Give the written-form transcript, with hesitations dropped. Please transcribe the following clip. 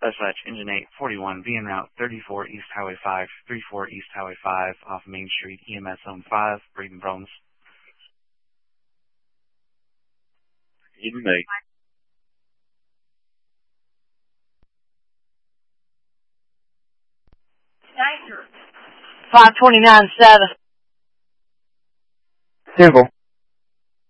Dispatch, Engine 8, 41, be en route 34 East Highway 5, 34 East Highway 5, off Main Street, EMS Zone 5, breathing problems. Engine 8. Nicer. 529.7. Simple.